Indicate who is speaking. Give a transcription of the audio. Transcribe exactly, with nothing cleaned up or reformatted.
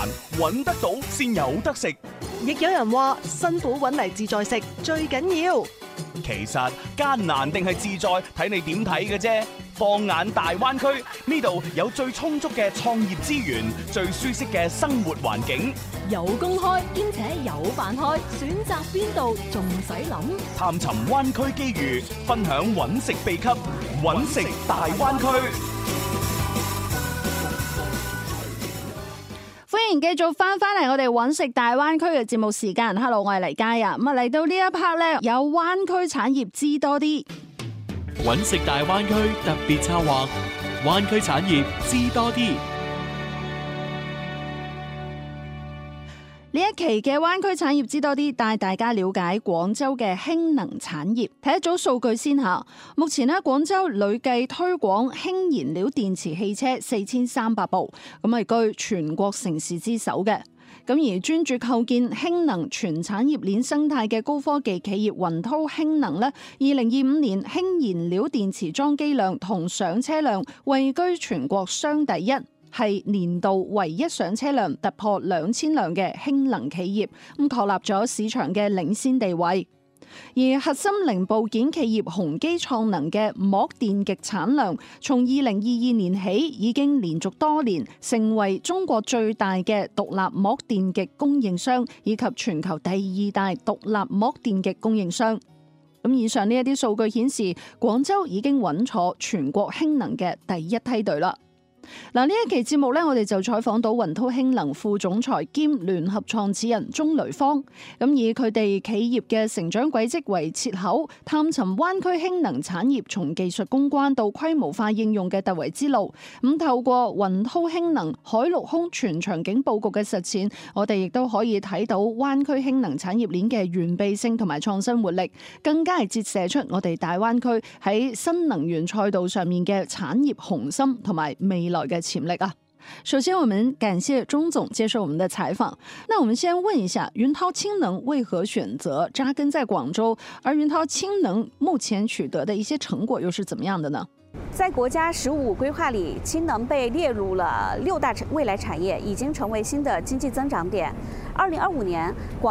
Speaker 1: 揾得到先有得食。
Speaker 2: 亦有人話辛苦揾嚟自在食最緊要。
Speaker 1: 其實艱難定係自在，睇你點睇嘅啫。放眼大灣區，呢度有最充足嘅創業資源，最舒適嘅生活環境，
Speaker 3: 有工開兼且有飯開，選擇邊度仲使諗？
Speaker 1: 探尋灣區機遇，分享揾食秘笈，揾食大灣區。
Speaker 4: 歡迎繼續翻返嚟我哋揾食大灣區嘅節目時間。Hello， 我係黎嘉啊。咁啊嚟到呢一 part 咧，有灣區產業知多啲。
Speaker 5: 揾食大灣區特別策劃，灣區產業知多啲。
Speaker 4: 呢一期嘅灣區產業知多啲，帶大家了解廣州嘅氫能產業。睇一組數據先下，目前呢，廣州累計推廣氫燃料電池汽車四千三百部，咁係居全國城市之首嘅。咁而專注構建氫能全產業鏈生態嘅高科技企業雲濤氫能呢，二零二五年氫燃料電池裝機量同上車量位居全國雙第一，係年度唯一上車量突破兩千輛嘅氫能企業，咁確立咗市場嘅領先地位。而核心零部件企業宏基創能嘅膜電極產量，從二零二二年起已經連續多年成為中國最大嘅獨立膜電極供應商，以及全球第二大獨立膜電極供應商。咁以上呢一啲數據顯示，廣州已經穩坐全國氫能嘅第一梯隊啦。嗱，呢一期節目咧，我哋就採訪到雲濤氫能副總裁兼聯合創始人鍾雷方，咁以佢哋企業嘅成長軌跡為切口，探尋灣區氫能產業從技術攻關到規模化應用嘅突圍之路。咁透過雲濤氫能海陸空全場景佈局嘅實踐，我哋亦都可以睇到灣區氫能產業鏈嘅完備性同埋創新活力，更加係折射出我哋大灣區喺新能源賽道上面嘅產業雄心同埋未來嘅潛力啊！首先，我們感謝鍾總接受我們的採訪。那我們先問一下，雲濤氫能為何選擇紮根在廣州？而雲濤氫能目前取得的一些成果又是怎麼樣的呢？
Speaker 6: 在國家“十五”規劃裏，氫能被列入了六大未來產業，已經成為新的經濟增長點。二零二五年，廣